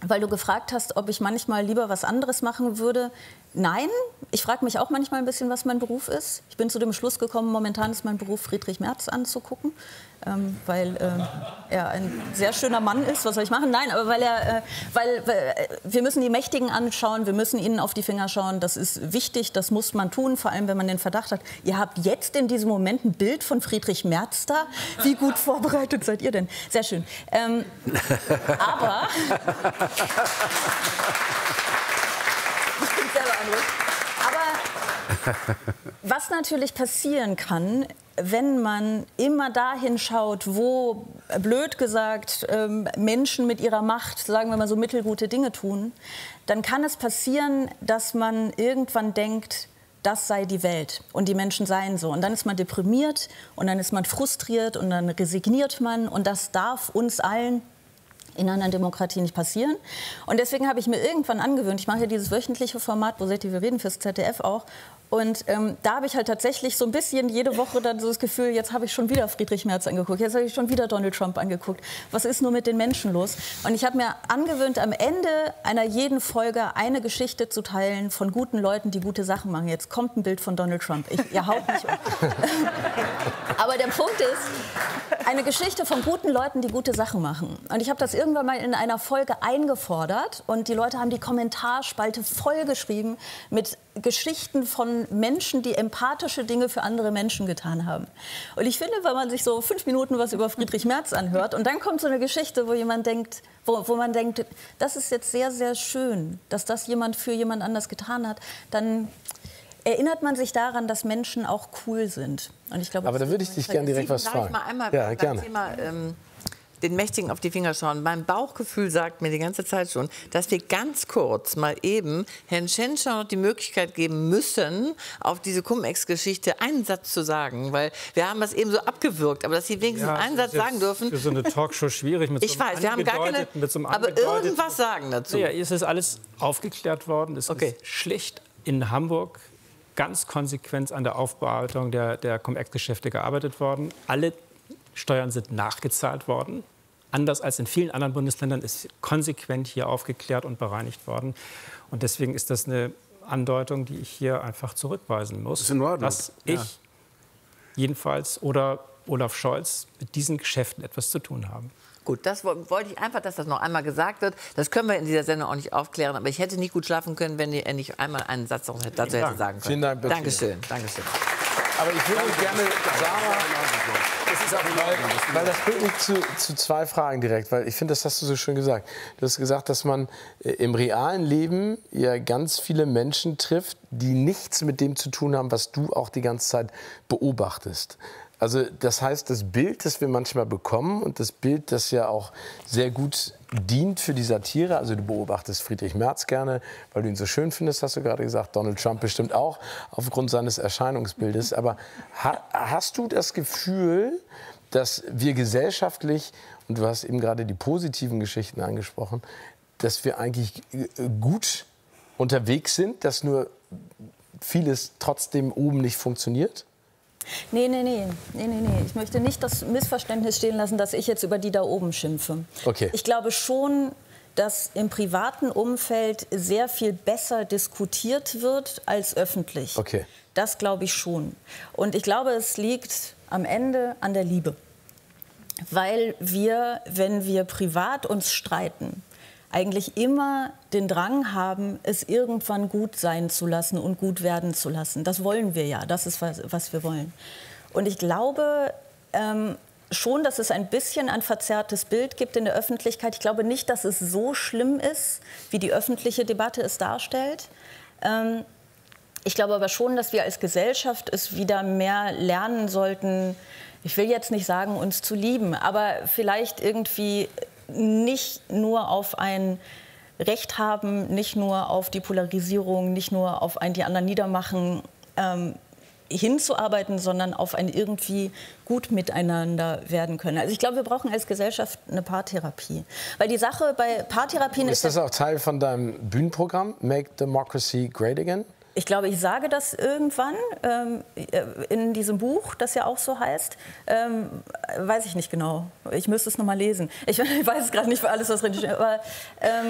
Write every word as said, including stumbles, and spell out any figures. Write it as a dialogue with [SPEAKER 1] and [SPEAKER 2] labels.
[SPEAKER 1] weil du gefragt hast, ob ich manchmal lieber was anderes machen würde. Nein, ich frage mich auch manchmal ein bisschen, was mein Beruf ist. Ich bin zu dem Schluss gekommen, momentan ist mein Beruf, Friedrich Merz anzugucken, ähm, weil äh, er ein sehr schöner Mann ist. Was soll ich machen? Nein, aber weil er, äh, weil, weil wir müssen die Mächtigen anschauen, wir müssen ihnen auf die Finger schauen. Das ist wichtig, das muss man tun, vor allem wenn man den Verdacht hat. Ihr habt jetzt in diesem Moment ein Bild von Friedrich Merz da. Wie gut vorbereitet seid ihr denn? Sehr schön. Ähm, aber ich bin selber Aber was natürlich passieren kann, wenn man immer dahin schaut, wo, blöd gesagt, Menschen mit ihrer Macht, sagen wir mal so, mittelgute Dinge tun, dann kann es passieren, dass man irgendwann denkt, das sei die Welt und die Menschen seien so. Und dann ist man deprimiert und dann ist man frustriert und dann resigniert man. Und das darf uns allen in einer Demokratie nicht passieren. Und deswegen habe ich mir irgendwann angewöhnt, ich mache ja dieses wöchentliche Format, wo seht ihr, wir reden, fürs Z D F auch. Und ähm, da habe ich halt tatsächlich so ein bisschen jede Woche dann so das Gefühl, jetzt habe ich schon wieder Friedrich Merz angeguckt, jetzt habe ich schon wieder Donald Trump angeguckt. Was ist nur mit den Menschen los? Und ich habe mir angewöhnt, am Ende einer jeden Folge eine Geschichte zu teilen von guten Leuten, die gute Sachen machen. Jetzt kommt ein Bild von Donald Trump. Ich, ihr haut mich um. Aber der Punkt ist, eine Geschichte von guten Leuten, die gute Sachen machen. Und ich habe das irgendwann mal in einer Folge eingefordert und die Leute haben die Kommentarspalte vollgeschrieben mit Geschichten von Menschen, die empathische Dinge für andere Menschen getan haben. Und ich finde, wenn man sich so fünf Minuten was über Friedrich Merz anhört und dann kommt so eine Geschichte, wo jemand denkt, wo, wo man denkt, das ist jetzt sehr, sehr schön, dass das jemand für jemand anders getan hat, dann erinnert man sich daran, dass Menschen auch cool sind. Und ich glaube,
[SPEAKER 2] aber da würde ich dich gerne direkt was fragen.
[SPEAKER 3] Darf ich mal einmal
[SPEAKER 2] ja,
[SPEAKER 3] beim
[SPEAKER 2] gerne.
[SPEAKER 3] Thema ähm, den Mächtigen auf die Finger schauen. Mein Bauchgefühl sagt mir die ganze Zeit schon, dass wir ganz kurz mal eben Herrn Tschentscher noch die Möglichkeit geben müssen, auf diese Cum-Ex-Geschichte einen Satz zu sagen. Weil wir haben das eben so abgewürgt, aber dass Sie wenigstens
[SPEAKER 4] ja,
[SPEAKER 3] einen Satz sagen dürfen.
[SPEAKER 4] Für so eine Talkshow schwierig. Mit
[SPEAKER 3] ich
[SPEAKER 4] so einem
[SPEAKER 3] weiß, wir haben gar keine,
[SPEAKER 4] mit so einem
[SPEAKER 3] aber irgendwas sagen dazu.
[SPEAKER 4] Ja, es ist alles aufgeklärt worden. Es
[SPEAKER 3] okay.
[SPEAKER 4] ist schlicht in Hamburg ganz konsequent an der Aufbearbeitung der, der Cum-Ex-Geschäfte gearbeitet worden. Alle Steuern sind nachgezahlt worden. Anders als in vielen anderen Bundesländern ist konsequent hier aufgeklärt und bereinigt worden. Und deswegen ist das eine Andeutung, die ich hier einfach zurückweisen muss.
[SPEAKER 2] Das ist in Ordnung.
[SPEAKER 4] Dass ich
[SPEAKER 2] ja.
[SPEAKER 4] jedenfalls oder Olaf Scholz mit diesen Geschäften etwas zu tun haben.
[SPEAKER 3] Gut, das wollte ich einfach, dass das noch einmal gesagt wird. Das können wir in dieser Sendung auch nicht aufklären. Aber ich hätte nicht gut schlafen können, wenn ihr nicht einmal einen Satz dazu hätte sagen können.
[SPEAKER 2] Vielen Dank.
[SPEAKER 3] Dankeschön. Dankeschön.
[SPEAKER 2] Aber ich würde gerne, Sarah, das ist auch weil, weil das bringt mich zu, zu zwei Fragen direkt, weil ich finde, das hast du so schön gesagt. Du hast gesagt, dass man im realen Leben ja ganz viele Menschen trifft, die nichts mit dem zu tun haben, was du auch die ganze Zeit beobachtest. Also das heißt, das Bild, das wir manchmal bekommen und das Bild, das ja auch sehr gut dient für die Satire, also du beobachtest Friedrich Merz gerne, weil du ihn so schön findest, hast du gerade gesagt, Donald Trump bestimmt auch, aufgrund seines Erscheinungsbildes. Aber ha hast du das Gefühl, dass wir gesellschaftlich, und du hast eben gerade die positiven Geschichten angesprochen, dass wir eigentlich gut unterwegs sind, dass nur vieles trotzdem oben nicht funktioniert?
[SPEAKER 1] Nee, nee, nee, nee, nee, nee. Ich möchte nicht das Missverständnis stehen lassen, dass ich jetzt über die da oben schimpfe.
[SPEAKER 2] Okay.
[SPEAKER 1] Ich glaube schon, dass im privaten Umfeld sehr viel besser diskutiert wird als öffentlich.
[SPEAKER 2] Okay.
[SPEAKER 1] Das glaube ich schon. Und ich glaube, es liegt am Ende an der Liebe. Weil wir, wenn wir privat uns streiten, eigentlich immer den Drang haben, es irgendwann gut sein zu lassen und gut werden zu lassen. Das wollen wir ja, das ist, was, was wir wollen. Und ich glaube ähm, schon, dass es ein bisschen ein verzerrtes Bild gibt in der Öffentlichkeit. Ich glaube nicht, dass es so schlimm ist, wie die öffentliche Debatte es darstellt. Ähm, ich glaube aber schon, dass wir als Gesellschaft es wieder mehr lernen sollten, ich will jetzt nicht sagen, uns zu lieben, aber vielleicht irgendwie nicht nur auf ein Recht haben, nicht nur auf die Polarisierung, nicht nur auf ein die anderen niedermachen ähm, hinzuarbeiten, sondern auf ein irgendwie gut miteinander werden können. Also ich glaube, wir brauchen als Gesellschaft eine Paartherapie. Weil die Sache bei Paartherapien ist...
[SPEAKER 2] Ist das auch Teil von deinem Bühnenprogramm, Make Democracy Great Again?
[SPEAKER 1] Ich glaube, ich sage das irgendwann ähm, in diesem Buch, das ja auch so heißt. Ähm, weiß ich nicht genau. Ich müsste es noch mal lesen. Ich weiß es gerade nicht für alles, was drin steht. Aber, ähm